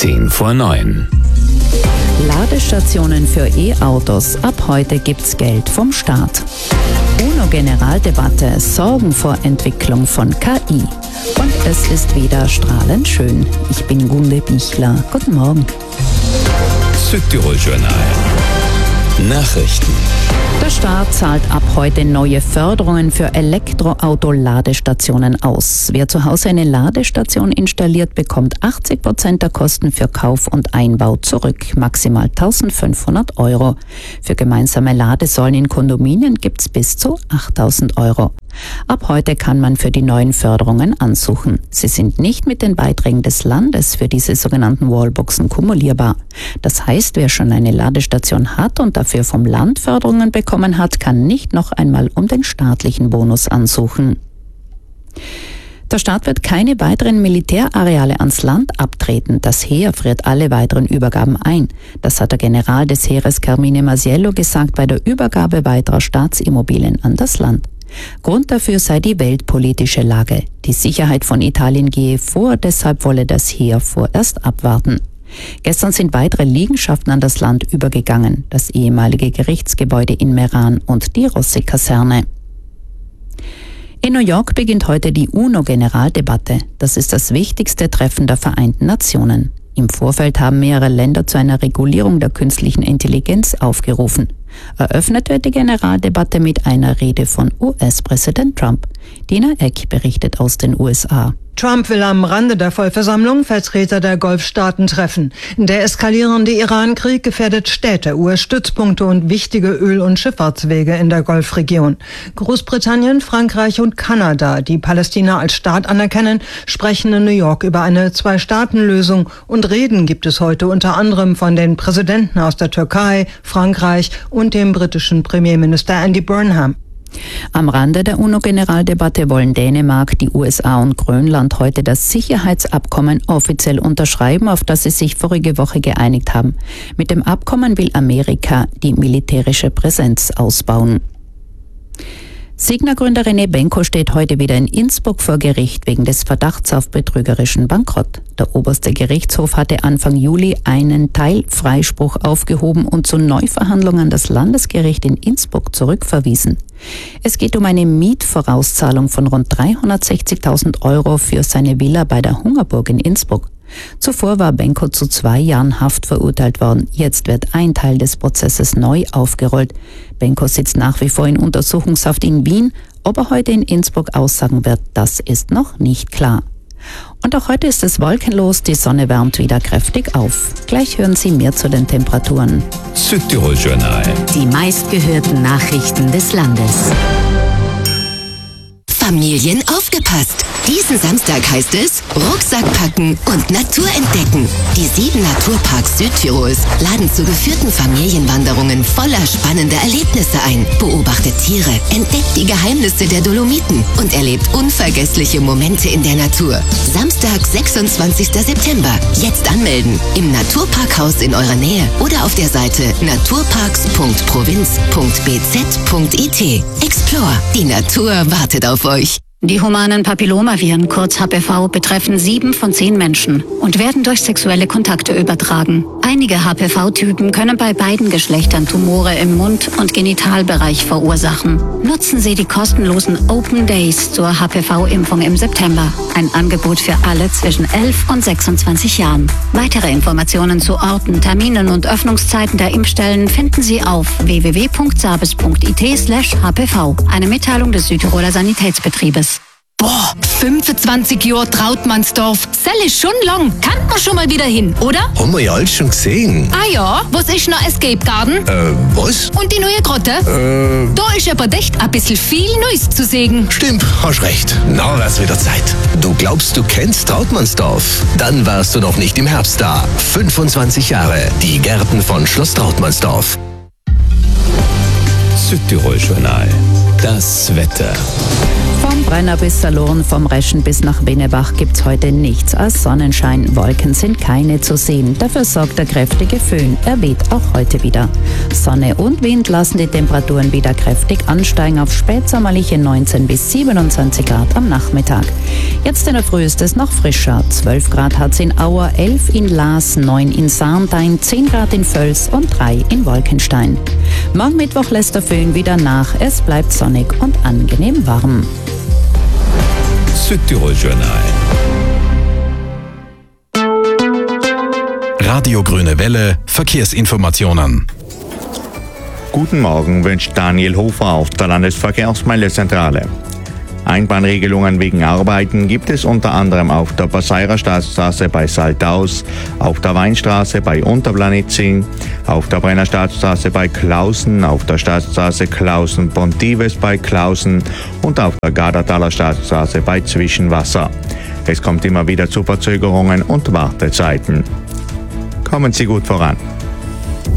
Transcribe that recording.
8:10 Ladestationen für E-Autos. Ab heute gibt's Geld vom Staat. UNO-Generaldebatte. Sorgen vor Entwicklung von KI. Und es ist wieder strahlend schön. Ich bin Gunde Bichler. Guten Morgen. Südtirol-Journal. Nachrichten. Der Staat zahlt ab heute neue Förderungen für Elektroauto-Ladestationen aus. Wer zu Hause eine Ladestation installiert, bekommt 80% der Kosten für Kauf und Einbau zurück, maximal 1.500 €. Für gemeinsame Ladesäulen in Kondominien gibt's bis zu 8.000 €. Ab heute kann man für die neuen Förderungen ansuchen. Sie sind nicht mit den Beiträgen des Landes für diese sogenannten Wallboxen kumulierbar. Das heißt, wer schon eine Ladestation hat und dafür vom Land Förderungen bekommen hat, kann nicht noch einmal um den staatlichen Bonus ansuchen. Der Staat wird keine weiteren Militärareale ans Land abtreten. Das Heer friert alle weiteren Übergaben ein. Das hat der General des Heeres Carmine Masiello gesagt bei der Übergabe weiterer Staatsimmobilien an das Land. Grund dafür sei die weltpolitische Lage. Die Sicherheit von Italien gehe vor, deshalb wolle das Heer vorerst abwarten. Gestern sind weitere Liegenschaften an das Land übergegangen, das ehemalige Gerichtsgebäude in Meran und die Rossi-Kaserne. In New York beginnt heute die UNO-Generaldebatte. Das ist das wichtigste Treffen der Vereinten Nationen. Im Vorfeld haben mehrere Länder zu einer Regulierung der künstlichen Intelligenz aufgerufen. Eröffnet wird die Generaldebatte mit einer Rede von US-Präsident Trump. Dina Eck berichtet aus den USA. Trump will am Rande der Vollversammlung Vertreter der Golfstaaten treffen. Der eskalierende Iran-Krieg gefährdet Städte, US-Stützpunkte und wichtige Öl- und Schifffahrtswege in der Golfregion. Großbritannien, Frankreich und Kanada, die Palästina als Staat anerkennen, sprechen in New York über eine Zwei-Staaten-Lösung und Reden gibt es heute unter anderem von den Präsidenten aus der Türkei, Frankreich und dem britischen Premierminister Andy Burnham. Am Rande der UNO-Generaldebatte wollen Dänemark, die USA und Grönland heute das Sicherheitsabkommen offiziell unterschreiben, auf das sie sich vorige Woche geeinigt haben. Mit dem Abkommen will Amerika die militärische Präsenz ausbauen. Signa-Gründer René Benko steht heute wieder in Innsbruck vor Gericht wegen des Verdachts auf betrügerischen Bankrott. Der oberste Gerichtshof hatte Anfang Juli einen Teilfreispruch aufgehoben und zu Neuverhandlungen das Landesgericht in Innsbruck zurückverwiesen. Es geht um eine Mietvorauszahlung von rund 360.000 € für seine Villa bei der Hungerburg in Innsbruck. Zuvor war Benko zu 2 Jahren Haft verurteilt worden. Jetzt wird ein Teil des Prozesses neu aufgerollt. Benko sitzt nach wie vor in Untersuchungshaft in Wien. Ob er heute in Innsbruck aussagen wird, das ist noch nicht klar. Und auch heute ist es wolkenlos, die Sonne wärmt wieder kräftig auf. Gleich hören Sie mehr zu den Temperaturen. Südtirol-Journal. Die meistgehörten Nachrichten des Landes. Familien aufgepasst! Diesen Samstag heißt es Rucksack packen und Natur entdecken. Die 7 Naturparks Südtirols laden zu geführten Familienwanderungen voller spannender Erlebnisse ein. Beobachtet Tiere, entdeckt die Geheimnisse der Dolomiten und erlebt unvergessliche Momente in der Natur. Samstag, 26. September. Jetzt anmelden. Im Naturparkhaus in eurer Nähe oder auf der Seite naturparks.provinz.bz.it. Explore. Die Natur wartet auf euch. Die humanen Papillomaviren, kurz HPV, betreffen 7 von 10 Menschen und werden durch sexuelle Kontakte übertragen. Einige HPV-Typen können bei beiden Geschlechtern Tumore im Mund- und Genitalbereich verursachen. Nutzen Sie die kostenlosen Open Days zur HPV-Impfung im September. Ein Angebot für alle zwischen 11 und 26 Jahren. Weitere Informationen zu Orten, Terminen und Öffnungszeiten der Impfstellen finden Sie auf www.sabes.it/hpv. Eine Mitteilung des Südtiroler Sanitätsbetriebes. Boah, 25 Jahre Trautmannsdorf. Zell ist schon lang. Kann man schon mal wieder hin, oder? Haben wir ja alles schon gesehen. Ah ja, was ist noch Escape Garden? Was? Und die neue Grotte? Da ist aber echt ein bisschen viel Neues zu sehen. Stimmt, hast recht. Na, wär's wieder Zeit. Du glaubst, du kennst Trautmannsdorf? Dann warst du noch nicht im Herbst da. 25 Jahre. Die Gärten von Schloss Trautmannsdorf. Südtirol-Journal. Das Wetter. Vom Brenner bis Salurn, vom Reschen bis nach Winnebach gibt's heute nichts als Sonnenschein. Wolken sind keine zu sehen. Dafür sorgt der kräftige Föhn. Er weht auch heute wieder. Sonne und Wind lassen die Temperaturen wieder kräftig ansteigen auf spätsommerliche 19 bis 27 Grad am Nachmittag. Jetzt in der Früh ist es noch frischer. 12 Grad hat's in Auer, 11 in Laas, 9 in Sarntein, 10 Grad in Völs und 3 in Wolkenstein. Morgen Mittwoch lässt der Föhn wieder nach. Es bleibt sonnig und angenehm warm. Südtirol-Journal. Radio Grüne Welle, Verkehrsinformationen. Guten Morgen wünscht Daniel Hofer auf der Landesverkehrsmeldezentrale. Einbahnregelungen wegen Arbeiten gibt es unter anderem auf der Passeirer Staatsstraße bei Saltaus, auf der Weinstraße bei Unterplanitzing, auf der Brenner Staatsstraße bei Klausen, auf der Staatsstraße Klausen-Pontives bei Klausen und auf der Gardertaler Staatsstraße bei Zwischenwasser. Es kommt immer wieder zu Verzögerungen und Wartezeiten. Kommen Sie gut voran.